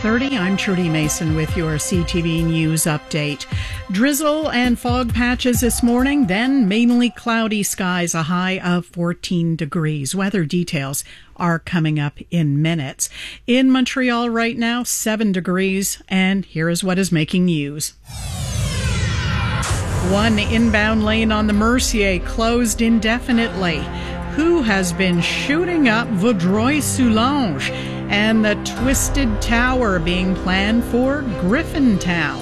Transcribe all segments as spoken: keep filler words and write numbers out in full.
thirty, I'm Trudy Mason with your C T V News update. Drizzle and fog patches this morning, then mainly cloudy skies, a high of fourteen degrees. Weather details are coming up in minutes. In Montreal right now, seven degrees, and here is what is making news. One inbound lane on the Mercier closed indefinitely. Who has been shooting up Vaudreuil-Soulanges? And the Twisted Tower being planned for Griffintown.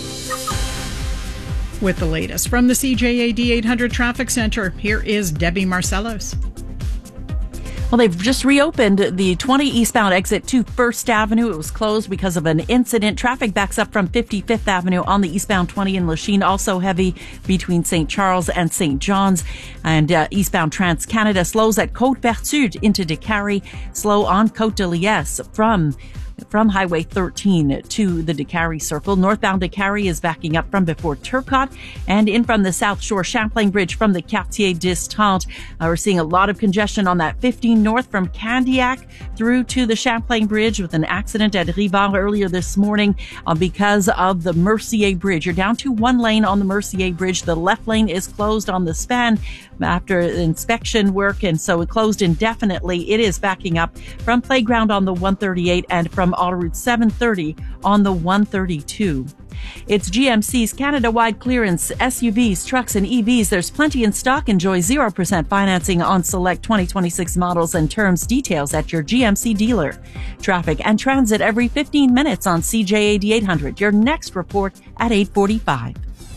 With the latest from the C J A D eight hundred Traffic Center, here is Debbie Marcellos. Well, they've just reopened the twenty eastbound exit to First Avenue. It was closed because of an incident. Traffic backs up from fifty-fifth Avenue on the eastbound twenty in Lachine. Also heavy between Saint Charles and Saint John's. And uh, eastbound Trans-Canada slows at Côte-Vertu into Décarie. Slow on Côte de Liesse from From Highway thirteen to the Décarie Circle. Northbound Décarie is backing up from before Turcotte, and in from the South Shore Champlain Bridge from the Quartier d'Estaing. Uh, we're seeing a lot of congestion on that fifteen north from Candiac through to the Champlain Bridge with an accident at Rivard earlier this morning uh, because of the Mercier Bridge. You're down to one lane on the Mercier Bridge. The left lane is closed on the span after inspection work, and so it closed indefinitely. It is backing up from Playground on the one thirty-eight and from Autoroute seven thirty on the one thirty-two. It's G M C's Canada-wide clearance, S U Vs, trucks, and E Vs. There's plenty in stock. Enjoy zero percent financing on select twenty twenty-six models and terms. Details at your G M C dealer. Traffic and transit every fifteen minutes on C J A D eight hundred. Your next report at eight forty-five.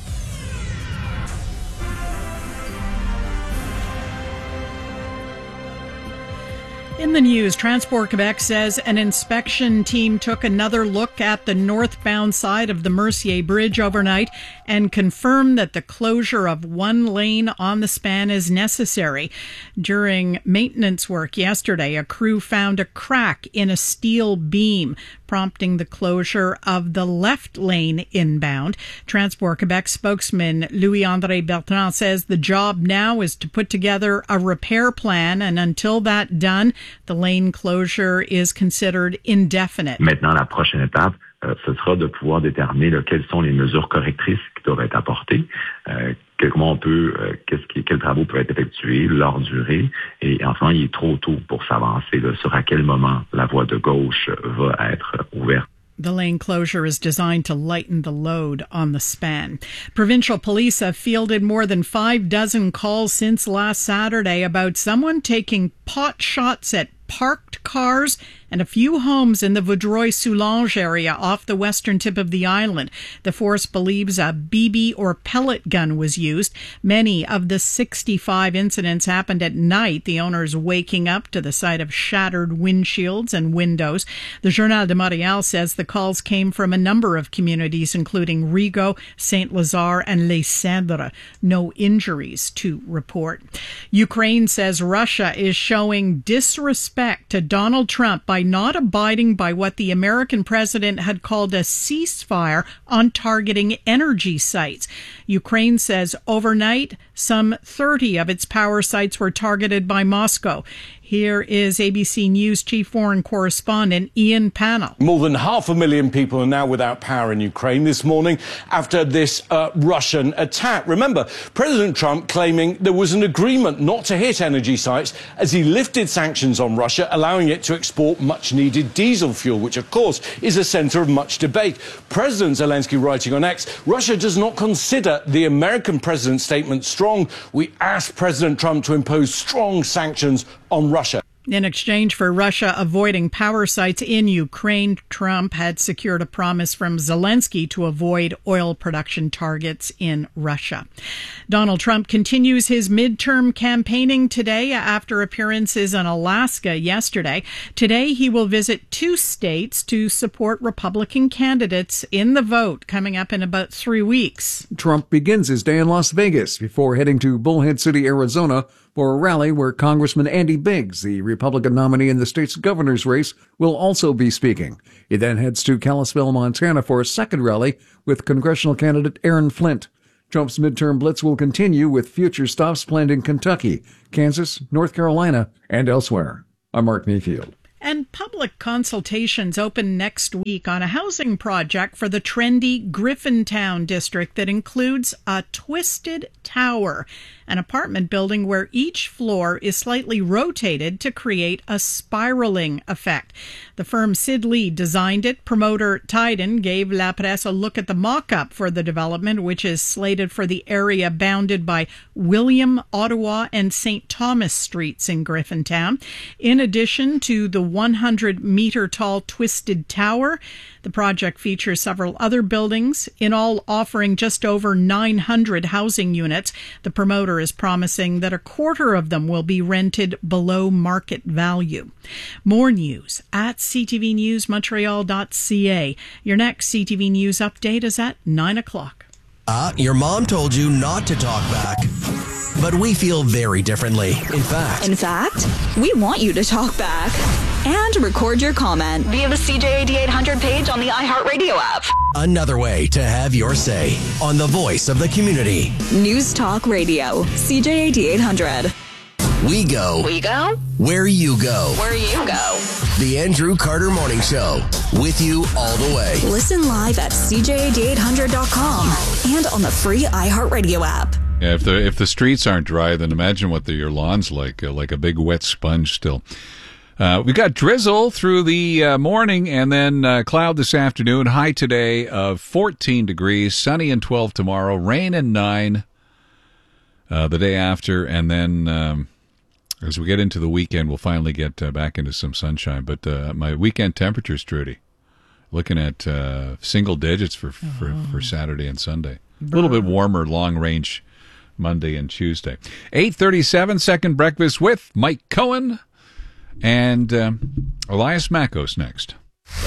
In the news, Transport Quebec says an inspection team took another look at the northbound side of the Mercier Bridge overnight and confirmed that the closure of one lane on the span is necessary. During maintenance work yesterday, a crew found a crack in a steel beam, prompting the closure of the left lane inbound. Transport Quebec spokesman Louis-André Bertrand says the job now is to put together a repair plan, and until that's done, the lane closure is considered indefinite. Maintenant, la prochaine étape, euh, ce sera de pouvoir déterminer là, quelles sont les mesures correctrices qui doivent être apportées, euh, que, comment on peut, euh, qu'est-ce qui, quels travaux peuvent être effectués, leur durée. Et enfin, il est trop tôt pour s'avancer là, sur à quel moment la voie de gauche va être ouverte. The lane closure is designed to lighten the load on the span. Provincial police have fielded more than five dozen calls since last Saturday about someone taking pot shots at parked cars and a few homes in the Vaudreuil-Soulanges area off the western tip of the island. The force believes a B B or pellet gun was used. Many of the sixty-five incidents happened at night, the owners waking up to the sight of shattered windshields and windows. The Journal de Montréal says the calls came from a number of communities, including Rigaud, Saint-Lazare, and Les Cendres. No injuries to report. Ukraine says Russia is showing disrespect to Donald Trump by not abiding by what the American president had called a ceasefire on targeting energy sites. Ukraine says overnight, some thirty of its power sites were targeted by Moscow. Here is A B C News chief foreign correspondent Ian Pannell. More than half a million people are now without power in Ukraine this morning after this uh, Russian attack. Remember, President Trump claiming there was an agreement not to hit energy sites as he lifted sanctions on Russia, allowing it to export much-needed diesel fuel, which, of course, is a centre of much debate. President Zelensky writing on X, Russia does not consider the American president's statement strong. We ask President Trump to impose strong sanctions on Russia. In exchange for Russia avoiding power sites in Ukraine, Trump had secured a promise from Zelensky to avoid oil production targets in Russia. Donald Trump continues his midterm campaigning today after appearances in Alaska yesterday. Today, he will visit two states to support Republican candidates in the vote coming up in about three weeks. Trump begins his day in Las Vegas before heading to Bullhead City, Arizona, for a rally where Congressman Andy Biggs, the Republican nominee in the state's governor's race, will also be speaking. He then heads to Kalispell, Montana for a second rally with congressional candidate Aaron Flint. Trump's midterm blitz will continue with future stops planned in Kentucky, Kansas, North Carolina, and elsewhere. I'm Mark Mayfield. And public consultations open next week on a housing project for the trendy Griffintown district that includes a twisted tower, an apartment building where each floor is slightly rotated to create a spiraling effect. The firm Sid Lee designed it. Promoter Tyden gave La Presse a look at the mock-up for the development, which is slated for the area bounded by William, Ottawa, and Saint Thomas Streets in Griffintown. In addition to the one hundred meter tall twisted tower, the project features several other buildings, in all offering just over nine hundred housing units. The promoter is promising that a quarter of them will be rented below market value. More news at c t v news montreal dot c a. Your next C T V News update is at nine o'clock. Uh, your mom told you not to talk back. But we feel very differently. In fact... In fact, we want you to talk back and record your comment via the C J A D eight hundred page on the iHeartRadio app. Another way to have your say on the voice of the community. News Talk Radio, C J A D eight hundred. We go. We go? Where you go. Where you go. The Andrew Carter Morning Show. With you all the way. Listen live at c j a d eight hundred dot com and on the free iHeartRadio app. Yeah, if the if the streets aren't dry, then imagine what the, your lawn's like, uh, like a big wet sponge still. Uh, we got drizzle through the uh, morning and then uh, cloud this afternoon. High today of fourteen degrees, sunny and twelve tomorrow, rain and nine uh, the day after. And then um, as we get into the weekend, we'll finally get uh, back into some sunshine. But uh, my weekend temperatures, Trudy, looking at uh, single digits for, for, oh. for Saturday and Sunday. Brr. A little bit warmer, long range Monday and Tuesday. eight thirty-seven, second breakfast with Mike Cohen and um, Elias Makos next.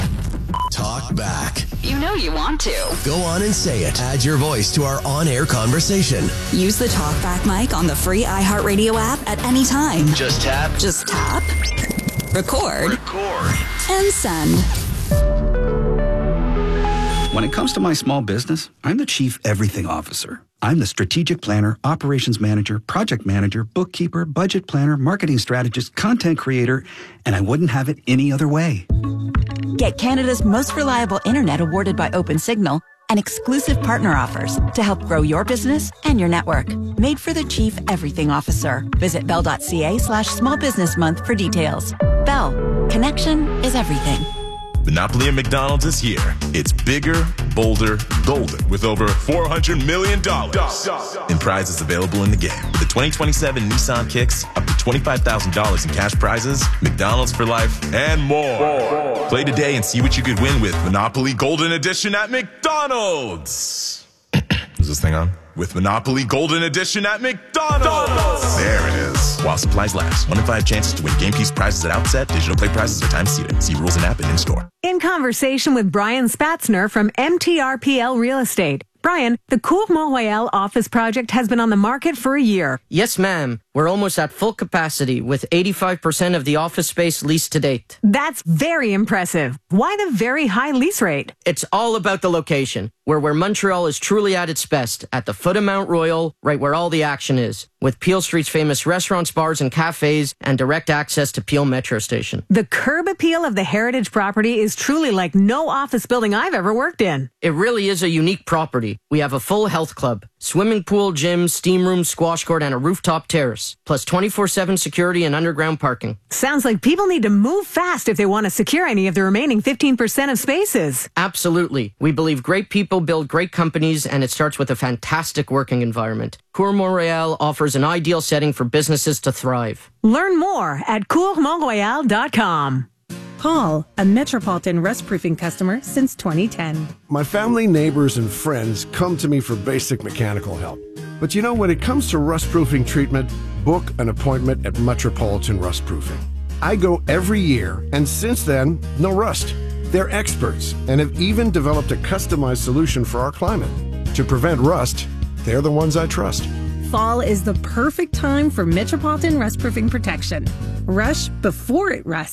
Talk back. You know you want to. Go on and say it. Add your voice to our on-air conversation. Use the Talk Back mic on the free iHeartRadio app at any time. Just tap. Just tap. Record. Record. And send. When it comes to my small business, I'm the Chief Everything Officer. I'm the strategic planner, operations manager, project manager, bookkeeper, budget planner, marketing strategist, content creator, and I wouldn't have it any other way. Get Canada's most reliable internet awarded by OpenSignal and exclusive partner offers to help grow your business and your network. Made for the Chief Everything Officer. Visit bell.ca slash small business month for details. Bell. Connection is everything. Monopoly at McDonald's is here. It's bigger, bolder, golden, with over four hundred million dollars in prizes available in the game. With the twenty twenty-seven Nissan Kicks, up to twenty-five thousand dollars in cash prizes, McDonald's for life, and more. more. Play today and see what you could win with Monopoly Golden Edition at McDonald's. Is this thing on? With Monopoly Golden Edition at McDonald's. There it is. While supplies last. One in five chances to win game piece prizes at outset. Digital play prizes are time seated. See rules and app and in store. In conversation with Brian Spatzner from M T R P L Real Estate. Brian, the Cour Mont-Royal office project has been on the market for a year. Yes, ma'am. We're almost at full capacity with eighty-five percent of the office space leased to date. That's very impressive. Why the very high lease rate? It's all about the location. We're where Montreal is truly at its best, at the foot of Mount Royal, right where all the action is, with Peel Street's famous restaurants, bars, and cafes, and direct access to Peel Metro Station. The curb appeal of the heritage property is truly like no office building I've ever worked in. It really is a unique property. We have a full health club, swimming pool, gym, steam room, squash court, and a rooftop terrace, plus twenty-four seven security and underground parking. Sounds like people need to move fast if they want to secure any of the remaining fifteen percent of spaces. Absolutely. We believe great people build great companies, and it starts with a fantastic working environment. Cour Mont-Royal offers an ideal setting for businesses to thrive. Learn more at cour mont royal dot com. Paul, a Metropolitan Rust Proofing customer since twenty ten. My family, neighbors, and friends come to me for basic mechanical help. But you know, when it comes to rust proofing treatment, book an appointment at Metropolitan Rust Proofing. I go every year, and since then, no rust. They're experts and have even developed a customized solution for our climate. To prevent rust, they're the ones I trust. Fall is the perfect time for Metropolitan Rust Proofing protection. Rush before it rusts.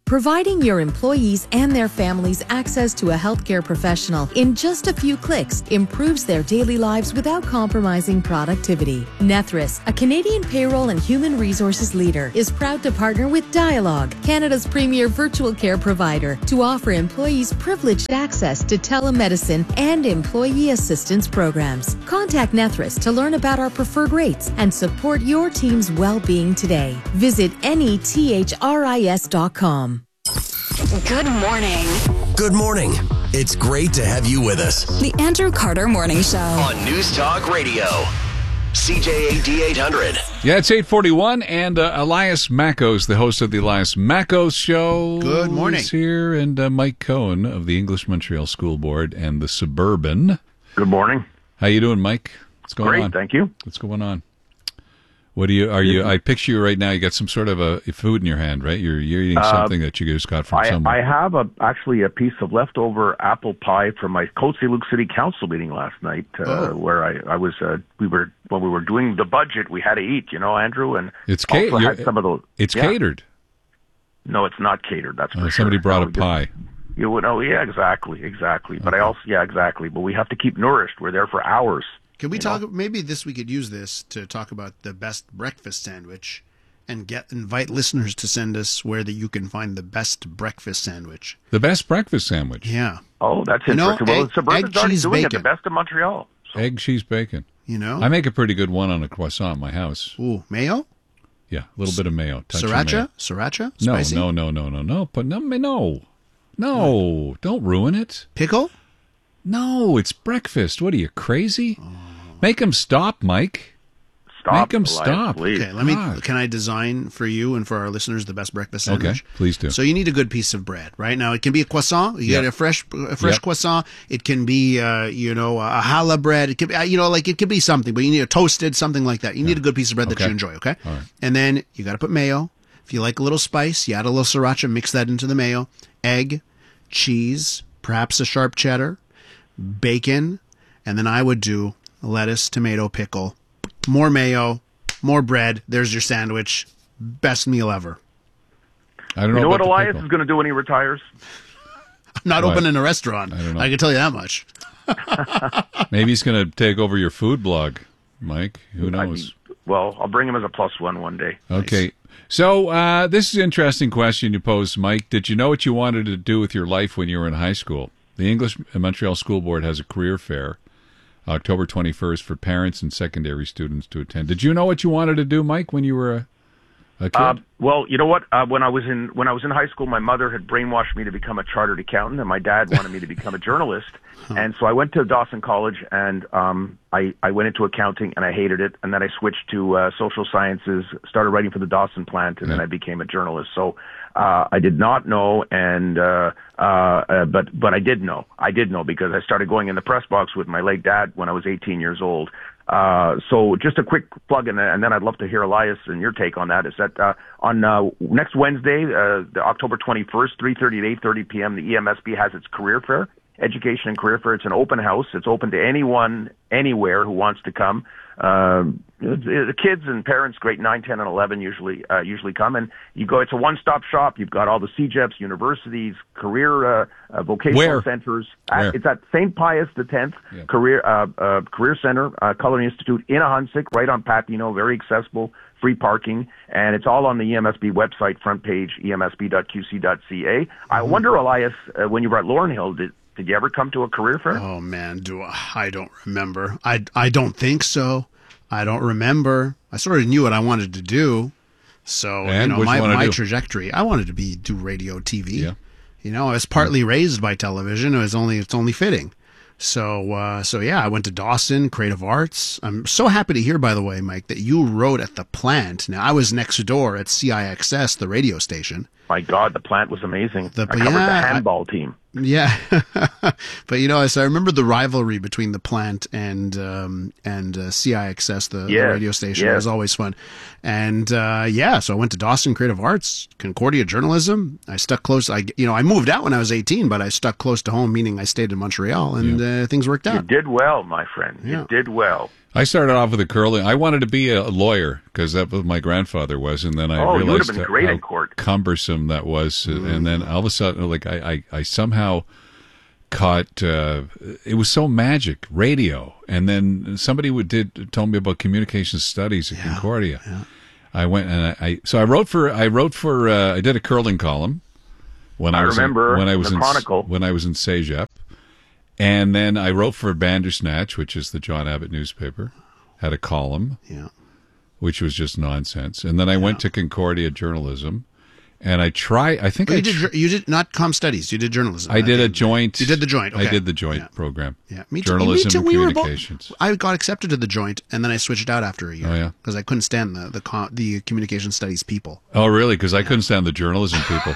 Providing your employees and their families access to a healthcare professional in just a few clicks improves their daily lives without compromising productivity. Nethris, a Canadian payroll and human resources leader, is proud to partner with Dialogue, Canada's premier virtual care provider, to offer employees privileged access to telemedicine and employee assistance programs. Contact Nethris to learn about our preferred rates and support your team's well-being today. Visit nethris dot com. Good morning. Good morning. It's great to have you with us. The Andrew Carter Morning Show. On News Talk Radio. C J A D eight hundred. Yeah, it's eight forty-one, and uh, Elias Mackos, the host of the Elias Mackos Show. Good morning. Is here, and uh, Mike Cohen of the English Montreal School Board and the Suburban. Good morning. How you doing, Mike? What's going Great, on? Thank you. What's going on? What do you, are you, I picture you right now, you got some sort of a food in your hand, right? You're you're eating something uh, that you just got from I, somewhere. I have a, actually a piece of leftover apple pie from my Côte Saint-Luc City Council meeting last night, uh, oh. where I, I was, uh, we were, when we were doing the budget, we had to eat, you know, Andrew, and it's also ca- had some of those. It's yeah. catered. No, it's not catered, that's for oh, sure. Somebody brought no, a pie. You would know, yeah, exactly, exactly. But okay. I also, yeah, exactly. But we have to keep nourished. We're there for hours. Can we you talk? know? Maybe this we could use this to talk about the best breakfast sandwich, and get invite listeners to send us where that you can find the best breakfast sandwich. The best breakfast sandwich. Yeah. Oh, that's you interesting. Know, well, egg, Suburban's egg, already cheese, doing bacon. it. The best in Montreal. So. Egg, cheese, bacon. You know, I make a pretty good one on a croissant in my house. Ooh, mayo. Yeah, a little S- bit of mayo. Touch Sriracha, mayo. sriracha. No, Spicy? no, no, no, no, no. But no, no, no. Don't ruin it. Pickle. No, it's breakfast. What are you, crazy? Oh. Make them stop, Mike. Stop. Make them Elias, stop. Please. Okay, let me. Can I design for you and for our listeners the best breakfast sandwich? Okay, please do. So you need a good piece of bread, right? Now it can be a croissant. You yep. get a fresh, a fresh yep. croissant. It can be, uh, you know, a challah bread. It can be, you know, like it could be something, but you need a toasted something like that. You need yeah. a good piece of bread okay. that you enjoy. Okay. All right. And then you got to put mayo. If you like a little spice, you add a little sriracha. Mix that into the mayo. Egg, cheese, perhaps a sharp cheddar, bacon, and then I would do lettuce, tomato, pickle, more mayo, more bread. There's your sandwich. Best meal ever. I don't you know, know what Elias pickle. is going to do when he retires? I'm not what? opening a restaurant. I, don't know. I can tell you that much. Maybe he's going to take over your food blog, Mike. Who knows? I mean, well, I'll bring him as a plus one one day. Okay. Nice. So uh, this is an interesting question you posed, Mike. Did you know what you wanted to do with your life when you were in high school? The English Montreal School Board has a career fair October twenty-first for parents and secondary students to attend. Did you know what you wanted to do, Mike, when you were a, a kid? Uh, well, you know what? Uh, when I was in when I was in high school, my mother had brainwashed me to become a chartered accountant, and my dad wanted me to become a journalist. And so I went to Dawson College, and um, I, I went into accounting, and I hated it. And then I switched to uh, social sciences, started writing for the Dawson plant, and yeah. then I became a journalist. So uh, I did not know, and uh, uh, uh, but but I did know. I did know because I started going in the press box with my late dad when I was eighteen years old. Uh, so just a quick plug, and, and then I'd love to hear Elias and your take on that. Is that uh, on uh, next Wednesday, uh, the October twenty-first, three thirty to eight thirty p.m., the E M S B has its career fair. Education and Career Fair. It's an open house. It's open to anyone, anywhere who wants to come. Um, the kids and parents, grade nine, ten, and eleven usually uh, usually come. And you go. It's a one-stop shop. You've got all the C G E Ps, universities, career uh, uh, vocational Where? centers. Where? At, it's at Saint Pius the Tenth yeah. Career Career uh, uh, Career Center, uh, Culinary Institute in Ahunsik, right on Papineau. Very accessible. Free parking, and it's all on the E M S B website, front page, E M S B dot Q C dot C A. Mm-hmm. I wonder, Elias, uh, when you were at Lauren did Did you ever come to a career fair? Oh man, do I, I don't remember. I, I don't think so. I don't remember. I sort of knew what I wanted to do. So and you know, my, you my do? trajectory, I wanted to be do radio, T V. Yeah. You know, I was partly raised by television. It was only it's only fitting. So uh, so yeah, I went to Dawson Creative Arts. I'm so happy to hear, by the way, Mike, that you wrote at the plant. Now I was next door at C I X S, the radio station. My God, the plant was amazing. The, I covered yeah, the handball I, team. Yeah, but you know, so I remember the rivalry between the plant and um, and uh, C I X S, the, yes, the radio station. Yes. It was always fun. And uh, yeah, so I went to Dawson Creative Arts, Concordia Journalism. I stuck close. I you know I moved out when I was eighteen, but I stuck close to home, meaning I stayed in Montreal, and yeah. uh, things worked out. You did well, my friend. Yeah. You did well. I started off with a curling. I wanted to be a lawyer because that's what my grandfather was, and then I Oh, you would realized have been how great in court. cumbersome that was. Mm. And then all of a sudden, like I, I, I somehow caught. Uh, it was so magic radio, and then somebody would did told me about communication studies at Concordia. Yeah. I went and I, I so I wrote for I wrote for uh, I did a curling column when I, I was remember in, when I was the in Chronicle. when I was in Cégep, and then I wrote for Bandersnatch, which is the John Abbott newspaper. Had a column, yeah, which was just nonsense, and then I went to Concordia Journalism, and I try. I think Oh, I you did. tr- jour- You did not comm studies. You did journalism. I at did the a end. joint. You did the joint. Okay. I did the joint program. Yeah, me too. Journalism me too. and We were both- communications. I got accepted to the joint, and then I switched out after a year. Oh, yeah? because I couldn't stand the the co- the communication studies people. Oh, really? Because I couldn't stand the journalism people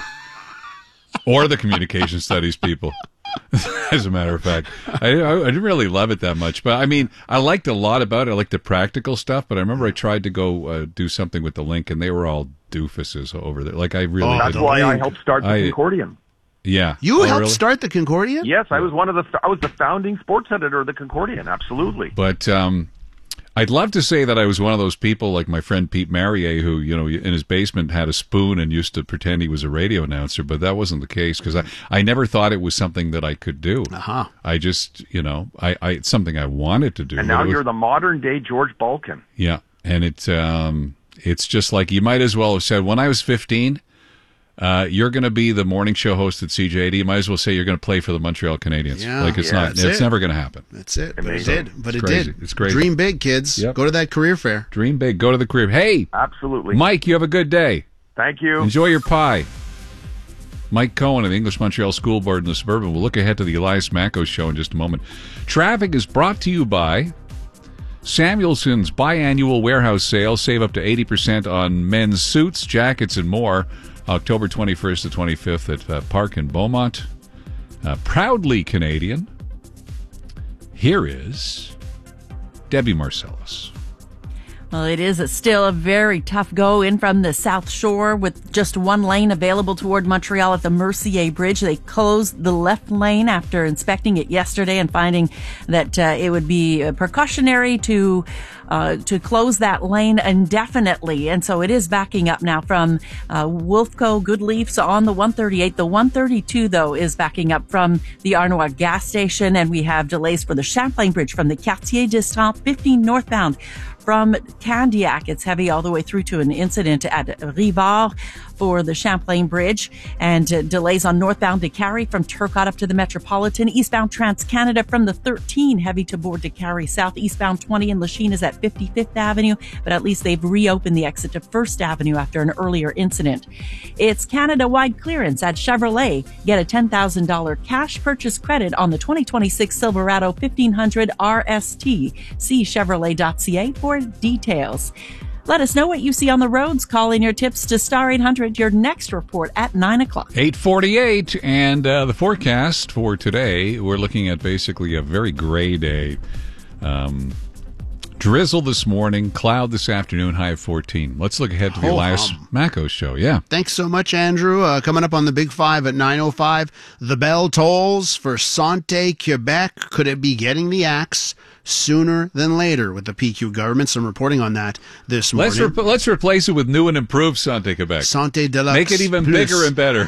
or the communication studies people. As a matter of fact, I, I, I didn't really love it that much. But I mean, I liked a lot about it. I liked the practical stuff. But I remember I tried to go uh, do something with the link, and they were all doofuses over there. Like I really. Oh, that's didn't- why I helped start the I- Concordian. Yeah. You Oh, helped really? start the Concordia? Yes, I was one of the. I was the founding sports editor of the Concordian. Absolutely. But um, I'd love to say that I was one of those people like my friend Pete Marier, who, you know, in his basement had a spoon and used to pretend he was a radio announcer, but that wasn't the case because I, I never thought it was something that I could do. Uh-huh. I just, you know, I, I it's something I wanted to do. And but now it was- you're the modern day George Balkan. Yeah, and it's um, it's just like you might as well have said when I was fifteen. Uh, you're going to be the morning show host at C J A D. You might as well say you're going to play for the Montreal Canadiens. Yeah. like it's Yeah, not. that's It's it. never going to happen. That's it. But it Amazing. did. But It's it crazy. did. It's crazy. Dream big, kids. Yep. Go to that career fair. Dream big. Go to the career. Hey, Absolutely. Mike, you have a good day. Thank you. Enjoy your pie. Mike Cohen of the English Montreal School Board in the Suburban. We'll look ahead to the Elias Macko show in just a moment. Traffic is brought to you by Samuelson's biannual warehouse sale. Save up to eighty percent on men's suits, jackets, and more. October twenty-first to twenty-fifth at uh, Park in Beaumont. Uh, proudly Canadian. Here is Debbie Marcellus. Well, it is still a very tough go in from the South Shore with just one lane available toward Montreal at the Mercier Bridge. They closed the left lane after inspecting it yesterday and finding that uh, it would be precautionary to uh, to close that lane indefinitely. And so it is backing up now from uh, Wolfco Goodleafs on the one thirty-eight. The one thirty-two, though, is backing up from the Arnois gas station. And we have delays for the Champlain Bridge from the Quartier d'Estaing fifteen northbound. From Candiac, it's heavy all the way through to an incident at Rivard for the Champlain Bridge, and uh, delays on northbound Décarie from Turcotte up to the Metropolitan. Eastbound Trans-Canada from the thirteen, heavy to board Décarie South. Eastbound twenty in Lachine is at fifty-fifth Avenue, but at least they've reopened the exit to First Avenue after an earlier incident. It's Canada-wide clearance at Chevrolet. Get a ten thousand dollars cash purchase credit on the twenty twenty-six Silverado fifteen hundred R S T. See Chevrolet dot C A for details. Let us know what you see on the roads. Call in your tips to Star eight hundred. Your next report at nine o'clock. eight forty-eight, and uh, the forecast for today, we're looking at basically a very gray day. Um, drizzle this morning, cloud this afternoon, high of fourteen. Let's look ahead to the Ho Elias hum. Macko show. Yeah. Thanks so much, Andrew. Uh, coming up on the Big Five at nine oh five, the bell tolls for Santé Quebec. Could it be getting the axe sooner than later with the P Q government? Some reporting on that this morning. Let's re- let's replace it with new and improved Santé Quebec. Santé Deluxe. Make it even Plus. bigger and better.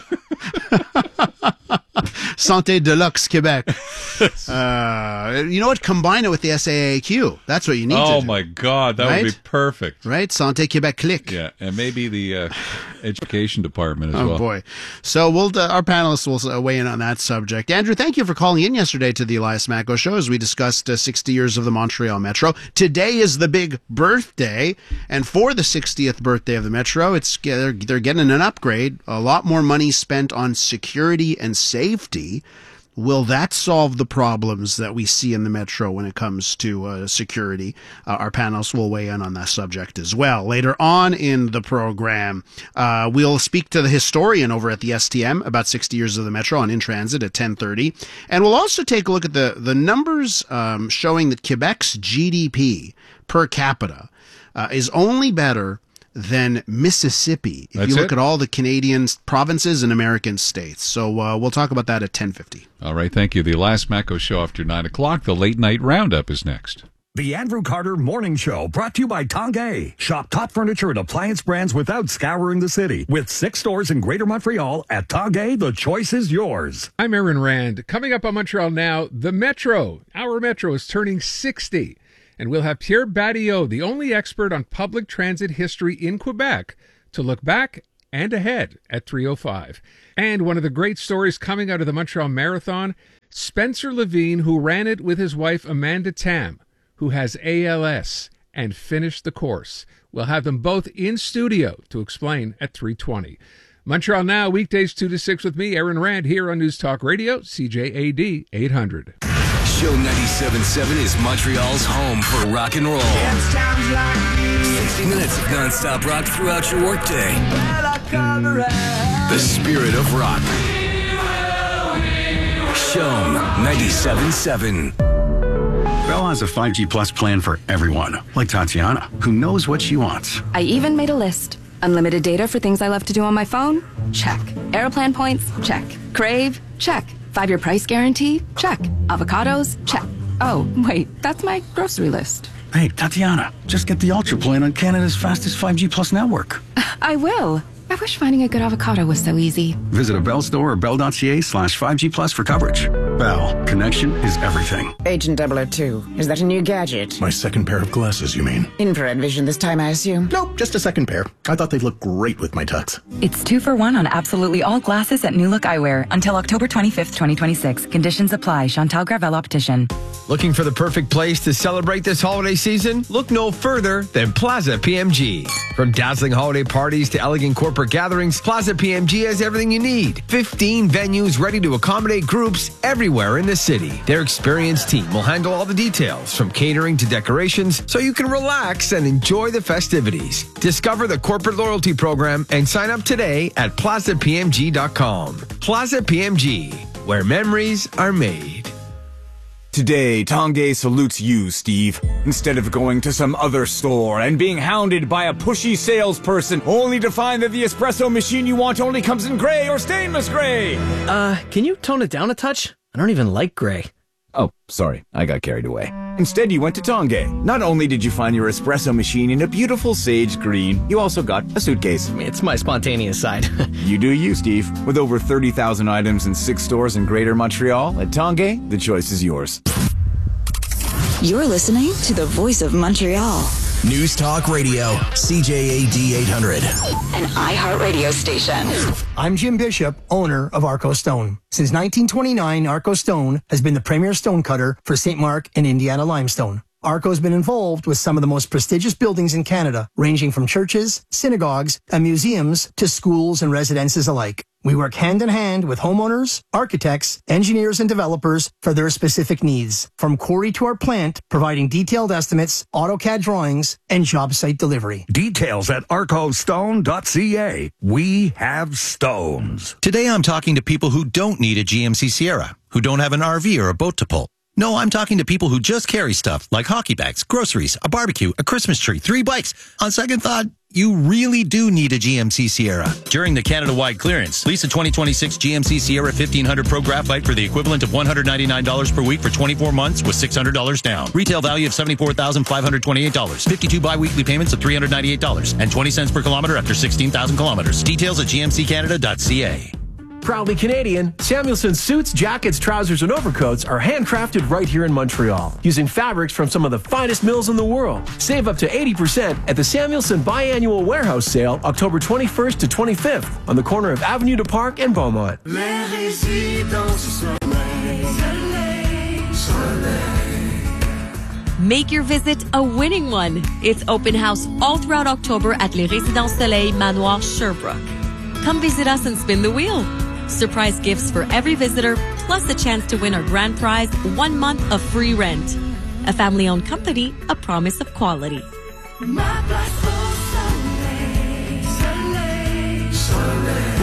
Santé Deluxe Quebec. Uh, you know what? Combine it with the S A A Q. That's what you need to Oh do. my God, that Right? would be perfect. Right? Santé Quebec Click. Yeah, and maybe the uh, education department as Oh well. boy! So we'll uh, our panelists will uh, weigh in on that subject. Andrew, thank you for calling in yesterday to the Elias Macko show as we discussed uh, sixty years of the Montreal Metro. Today is the big birthday, and for the sixtieth birthday of the Metro, it's they're, they're getting an upgrade. A lot more money spent on security and safety. Will that solve the problems that we see in the Metro when it comes to uh, security? Uh, our panelists will weigh in on that subject as well. Later on in the program, uh, we'll speak to the historian over at the S T M about sixty years of the Metro on In Transit at ten thirty. And we'll also take a look at the, the numbers um, showing that Quebec's G D P per capita uh, is only better than Mississippi if That's you look it? at all the Canadian provinces and American states. So uh, we'll talk about that at ten fifty. All right, thank you. The Elias Macko show after nine o'clock. The late night roundup is next. The Andrew Carter Morning Show, brought to you by Tanguay. Shop top furniture and appliance brands without scouring the city. With six stores in Greater Montreal, at Tanguay, the choice is yours. I'm Aaron Rand. Coming up on Montreal Now, the Metro. Our Metro is turning sixty. And we'll have Pierre Badillot, the only expert on public transit history in Quebec, to look back and ahead at three oh five. And one of the great stories coming out of the Montreal Marathon, Spencer Levine, who ran it with his wife Amanda Tam, who has A L S and finished the course. We'll have them both in studio to explain at three twenty. Montreal Now, weekdays two to six with me, Aaron Rand, here on News Talk Radio, C J A D eight hundred. Show ninety-seven point seven is Montreal's home for rock and roll. sixty minutes of non-stop rock throughout your workday. The spirit of rock. Show ninety-seven point seven. Bell has a five G Plus plan for everyone, like Tatiana, who knows what she wants. I even made a list. Unlimited data for things I love to do on my phone? Check. Aeroplan points? Check. Crave? Check. Five-year price guarantee? Check. Avocados? Check. Oh, wait, that's my grocery list. Hey, Tatiana, just get the Ultra plan on Canada's fastest five G Plus network. I will. I wish finding a good avocado was so easy. Visit a Bell store or bell.ca slash 5G Plus for coverage. Bell, connection is everything. Agent double oh two, is that a new gadget? My second pair of glasses, you mean? Infrared vision this time, I assume? Nope, just a second pair. I thought they'd look great with my tux. It's two for one on absolutely all glasses at New Look Eyewear until October twenty-fifth, twenty twenty-six. Conditions apply. Chantal Gravel Optician. Looking for the perfect place to celebrate this holiday season? Look no further than Plaza P M G. From dazzling holiday parties to elegant corporate gatherings, Plaza P M G has everything you need. fifteen venues ready to accommodate groups everywhere in the city. Their experienced team will handle all the details, from catering to decorations, so you can relax and enjoy the festivities. Discover the corporate loyalty program and sign up today at plaza p m g dot com. Plaza P M G, where memories are made. Today, Tanguay salutes you, Steve. Instead of going to some other store and being hounded by a pushy salesperson only to find that the espresso machine you want only comes in gray or stainless gray. Uh, can you tone it down a touch? I don't even like gray. Oh, sorry. I got carried away. Instead, you went to Tanguay. Not only did you find your espresso machine in a beautiful sage green, you also got a suitcase. It's my spontaneous side. You do you, Steve. With over thirty thousand items in six stores in Greater Montreal, at Tanguay, the choice is yours. You're listening to the voice of Montreal. News Talk Radio, C J A D eight hundred. An iHeartRadio station. I'm Jim Bishop, owner of Arco Stone. Since nineteen twenty-nine, Arco Stone has been the premier stone cutter for Saint Mark and Indiana limestone. Arco has been involved with some of the most prestigious buildings in Canada, ranging from churches, synagogues, and museums to schools and residences alike. We work hand in hand with homeowners, architects, engineers, and developers for their specific needs, from quarry to our plant, providing detailed estimates, AutoCAD drawings, and job site delivery. Details at arco stone dot c a. We have stones. Today I'm talking to people who don't need a G M C Sierra, who don't have an R V or a boat to pull. No, I'm talking to people who just carry stuff like hockey bags, groceries, a barbecue, a Christmas tree, three bikes. On second thought, you really do need a G M C Sierra. During the Canada-wide clearance, lease a twenty twenty-six G M C Sierra fifteen hundred Pro Graphite for the equivalent of one hundred ninety-nine dollars per week for twenty-four months with six hundred dollars down. Retail value of seventy-four thousand five hundred twenty-eight dollars. fifty-two bi-weekly payments of three hundred ninety-eight dollars and twenty cents per kilometer after sixteen thousand kilometers. Details at g m c canada dot c a. Proudly Canadian, Samuelson suits, jackets, trousers, and overcoats are handcrafted right here in Montreal, using fabrics from some of the finest mills in the world. Save up to eighty percent at the Samuelson Biannual Warehouse Sale, October twenty-first to twenty-fifth, on the corner of Avenue du Parc and Beaumont. Make your visit a winning one. It's open house all throughout October at Les Résidences Soleil Manoir Sherbrooke. Come visit us and spin the wheel. Surprise gifts for every visitor, plus a chance to win our grand prize, one month of free rent. A family-owned company, a promise of quality.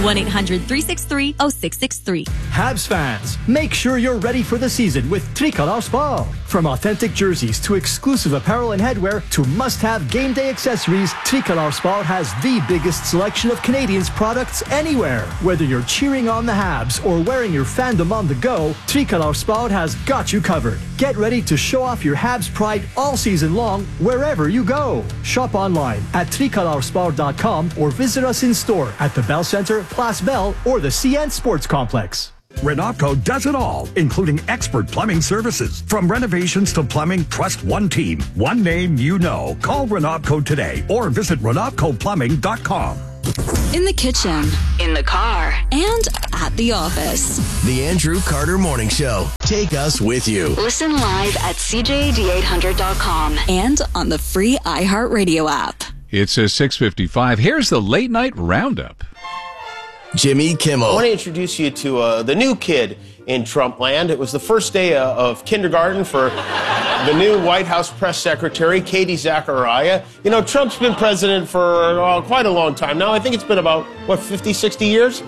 one eight hundred three six three oh six six three. Habs fans, make sure you're ready for the season with Tricolor Sport. From authentic jerseys to exclusive apparel and headwear to must-have game day accessories, Tricolor Sport has the biggest selection of Canadians products anywhere. Whether you're cheering on the Habs or wearing your fandom on the go, Tricolor Sport has got you covered. Get ready to show off your Habs pride all season long wherever you go. Shop online at tricolor sport dot com or visit us in store at the Bell Center, Place Bell, or the C N Sports Complex. Renopco does it all, including expert plumbing services. From renovations to plumbing, trust one team, one name you know. Call Renopco today or visit renopco plumbing dot com. In the kitchen, in the car, and at the office. The Andrew Carter Morning Show. Take us with you. Listen live at C J A D eight hundred dot com and on the free iHeartRadio app. It's a six fifty-five. Here's the late night roundup. Jimmy Kimmel. I want to introduce you to uh, the new kid in Trump land. It was the first day uh, of kindergarten for the new White House press secretary, Katie Zachariah. You know, Trump's been president for uh, quite a long time now. I think it's been about, what, fifty, sixty years?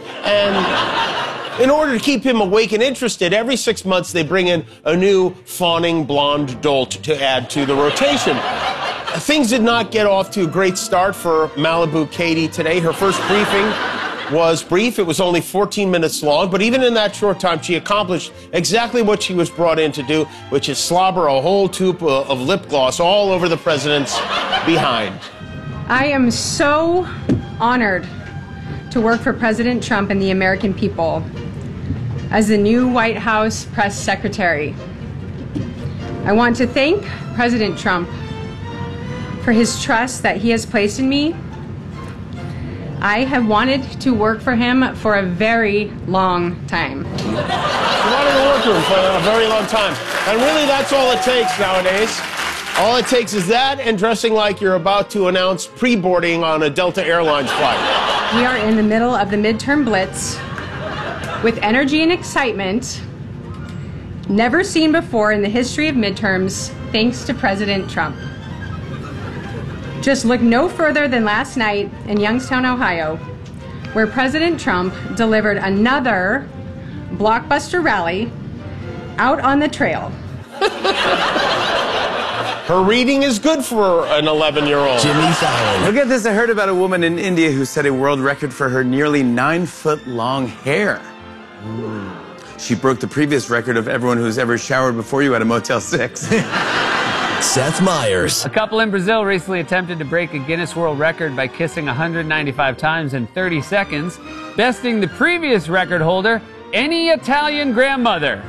And in order to keep him awake and interested, every six months they bring in a new fawning blonde dolt to add to the rotation. Things did not get off to a great start for Malibu Katie today. Her first briefing was brief. It was only fourteen minutes long, but even in that short time, she accomplished exactly what she was brought in to do, which is slobber a whole tube of lip gloss all over the president's behind. I am so honored to work for President Trump and the American people as the new White House press secretary. I want to thank President Trump for his trust that he has placed in me. I have wanted to work for him for a very long time. She wanted to work for him for a very long time. And really, that's all it takes nowadays. All it takes is that and dressing like you're about to announce pre-boarding on a Delta Airlines flight. We are in the middle of the midterm blitz with energy and excitement never seen before in the history of midterms, thanks to President Trump. Just look no further than last night in Youngstown, Ohio, where President Trump delivered another blockbuster rally out on the trail. Her reading is good for an eleven-year-old. Jimmy Fallon. Look at this. I heard about a woman in India who set a world record for her nearly nine-foot-long hair. Mm. She broke the previous record of everyone who's ever showered before you at a Motel six. Seth Meyers. A couple in Brazil recently attempted to break a Guinness World Record by kissing one hundred ninety-five times in thirty seconds, besting the previous record holder, any Italian grandmother.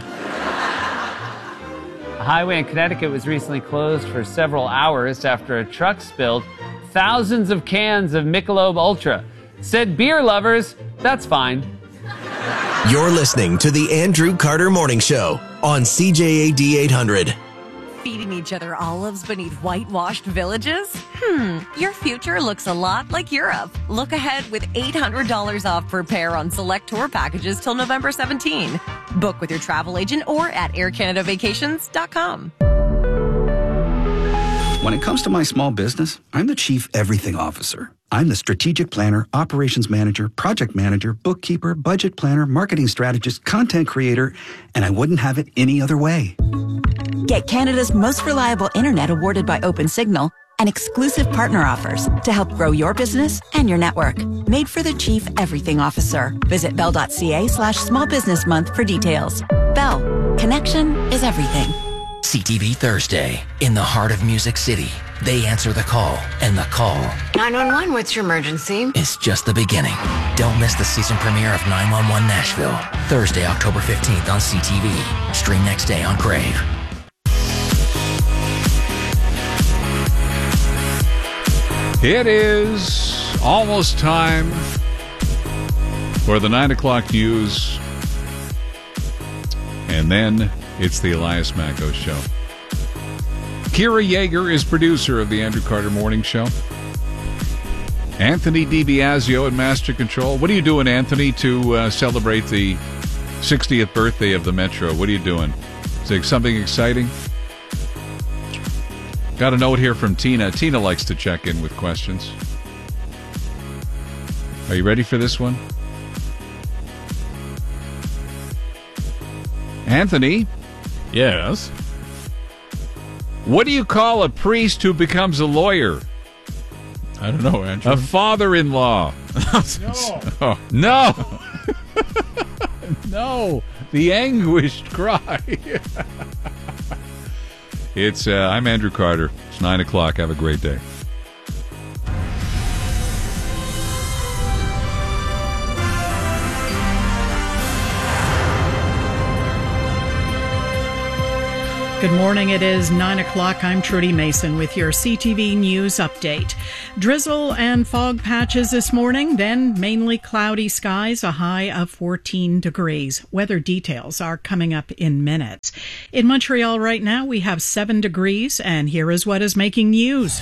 A highway in Connecticut was recently closed for several hours after a truck spilled thousands of cans of Michelob Ultra. Said beer lovers, that's fine. You're listening to the Andrew Carter Morning Show on C J A D eight hundred. Feeding each other olives beneath whitewashed villages? Hmm, your future looks a lot like Europe. Look ahead with eight hundred dollars off per pair on select tour packages till November seventeenth. Book with your travel agent or at air canada vacations dot com. When it comes to my small business, I'm the chief everything officer. I'm the strategic planner, operations manager, project manager, bookkeeper, budget planner, marketing strategist, content creator, and I wouldn't have it any other way. Get Canada's most reliable internet awarded by OpenSignal and exclusive partner offers to help grow your business and your network. Made for the Chief Everything Officer. Visit bell.ca slash small business month for details. Bell. Connection is everything. C T V Thursday. In the heart of Music City. They answer the call, and the call nine one one, what's your emergency? is just the beginning. Don't miss the season premiere of nine one one Nashville. Thursday, October fifteenth on C T V. Stream next day on Crave. It is almost time for the nine o'clock news. And then it's the Elias Macko Show. Kira Yeager is producer of the Andrew Carter Morning Show. Anthony DiBiasio at Master Control. What are you doing, Anthony, to uh, celebrate the sixtieth birthday of the Metro? What are you doing? Is it something exciting? Got a note here from Tina. Tina likes to check in with questions. Are you ready for this one? Anthony? Yes? What do you call a priest who becomes a lawyer? I don't know, Andrew. A father-in-law. No. Oh, no. No. The anguished cry. It's, uh, I'm Andrew Carter. It's nine o'clock. Have a great day. Good morning. It is nine o'clock. I'm Trudy Mason with your C T V News update. Drizzle and fog patches this morning, then mainly cloudy skies, a high of fourteen degrees. Weather details are coming up in minutes. In Montreal right now, we have seven degrees, and here is what is making news.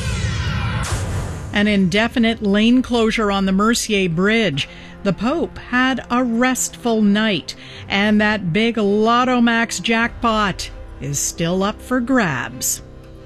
An indefinite lane closure on the Mercier Bridge. The Pope had a restful night, and that big Lotto Max jackpot is still up for grabs.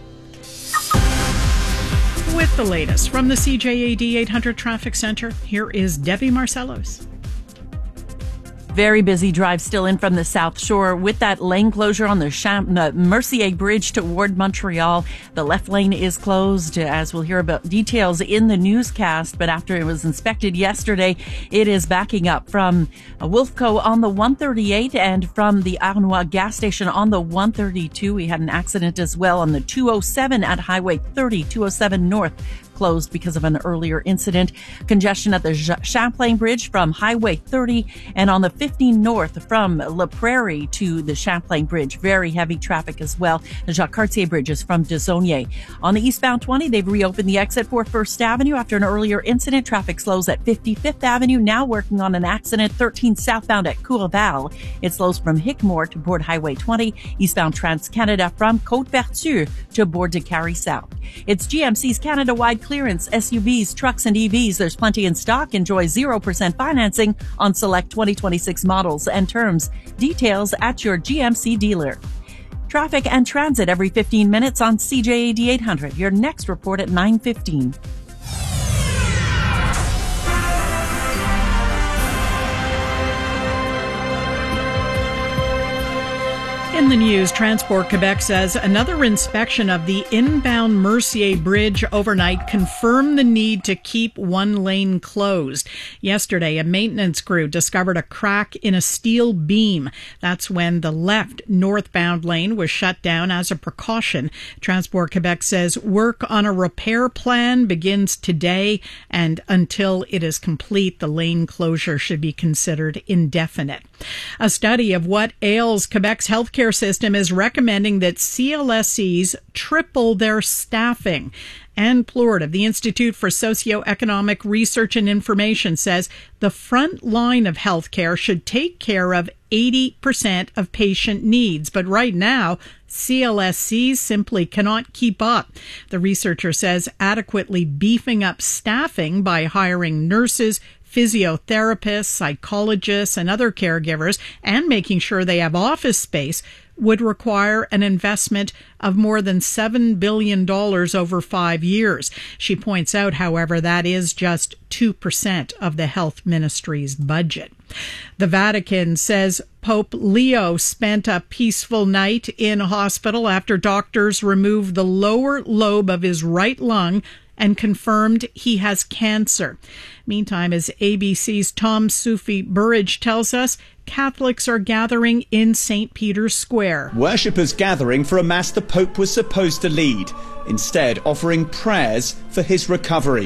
With the latest from the C J A D eight hundred Traffic Center, here is Debbie Marcellos. Very busy drive still in from the South Shore with that lane closure on the, Cham- the Mercier Bridge toward Montreal. The left lane is closed, as we'll hear about details in the newscast. But after it was inspected yesterday, it is backing up from Wolfco on the one thirty-eight and from the Arnois gas station on the one thirty-two. We had an accident as well on the two oh seven at Highway thirty, two oh seven North. Closed because of an earlier incident. Congestion at the Champlain Bridge from Highway thirty and on the fifteen North from La Prairie to the Champlain Bridge. Very heavy traffic as well. The Jacques Cartier Bridge is from Desaulniers. On the eastbound twenty, they've reopened the exit for First Avenue after an earlier incident. Traffic slows at fifty-fifth Avenue, now working on an accident. thirteen southbound at Courval. It slows from Hickmore to board Highway twenty. Eastbound Trans-Canada from Côte-Vertu to board Décarie South. It's G M C's Canada-wide clearance, S U Vs, trucks, and E Vs. There's plenty in stock. Enjoy zero percent financing on select twenty twenty-six models and terms. Details at your G M C dealer. Traffic and transit every fifteen minutes on C J A D eight hundred. Your next report at nine fifteen. In the news, Transport Quebec says another inspection of the inbound Mercier Bridge overnight confirmed the need to keep one lane closed. Yesterday, a maintenance crew discovered a crack in a steel beam. That's when the left northbound lane was shut down as a precaution. Transport Quebec says work on a repair plan begins today, and until it is complete, the lane closure should be considered indefinite. A study of what ails Quebec's healthcare system is recommending that C L S Es triple their staffing. Anne Plourde of the Institute for Socioeconomic Research and Information says the front line of healthcare should take care of eighty percent of patient needs. But right now, C L S Es simply cannot keep up. The researcher says adequately beefing up staffing by hiring nurses, physiotherapists, psychologists, and other caregivers, and making sure they have office space would require an investment of more than seven billion dollars over five years. She points out, however, that is just two percent of the health ministry's budget. The Vatican says Pope Leo spent a peaceful night in hospital after doctors removed the lower lobe of his right lung and confirmed he has cancer. Meantime, as A B C's Tom Sufi Burridge tells us, Catholics are gathering in Saint Peter's Square. Worshippers gathering for a mass the Pope was supposed to lead, instead offering prayers for his recovery.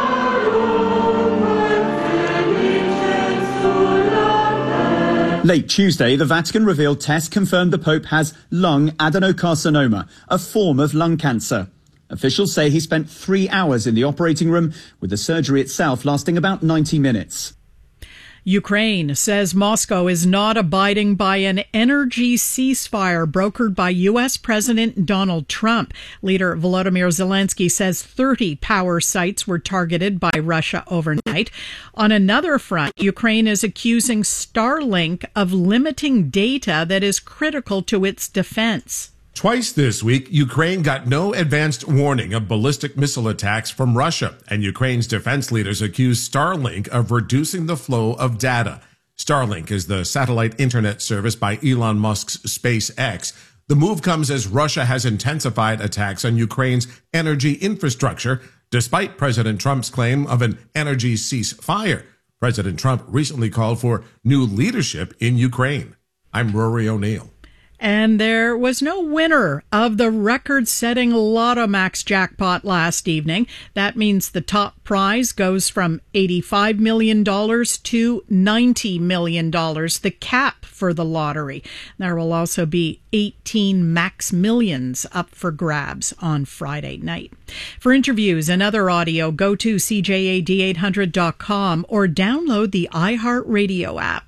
Late Tuesday, the Vatican revealed tests confirmed the Pope has lung adenocarcinoma, a form of lung cancer. Officials say he spent three hours in the operating room, with the surgery itself lasting about ninety minutes. Ukraine says Moscow is not abiding by an energy ceasefire brokered by U S President Donald Trump. Leader Volodymyr Zelensky says thirty power sites were targeted by Russia overnight. On another front, Ukraine is accusing Starlink of limiting data that is critical to its defense. Twice this week, Ukraine got no advanced warning of ballistic missile attacks from Russia, and Ukraine's defense leaders accused Starlink of reducing the flow of data. Starlink is the satellite internet service by Elon Musk's SpaceX. The move comes as Russia has intensified attacks on Ukraine's energy infrastructure, despite President Trump's claim of an energy ceasefire. President Trump recently called for new leadership in Ukraine. I'm Rory O'Neill. And there was no winner of the record-setting Lotto Max jackpot last evening. That means the top prize goes from eighty-five million dollars to ninety million dollars, the cap for the lottery. There will also be eighteen Max Millions up for grabs on Friday night. For interviews and other audio, go to C J A D eight hundred dot com or download the iHeartRadio app.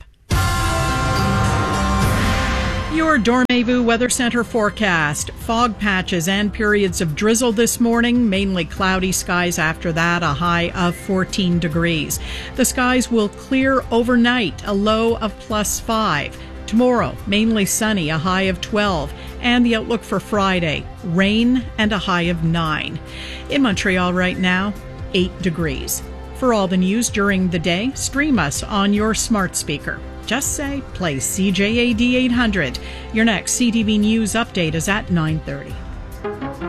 Your Dormez-vous Weather Center forecast. Fog patches and periods of drizzle this morning, mainly cloudy skies after that, a high of fourteen degrees. The skies will clear overnight, a low of plus five. Tomorrow, mainly sunny, a high of twelve. And the outlook for Friday, rain and a high of nine. In Montreal right now, eight degrees. For all the news during the day, stream us on your smart speaker. Just say, play C J A D eight hundred. Your next C T V News update is at nine thirty.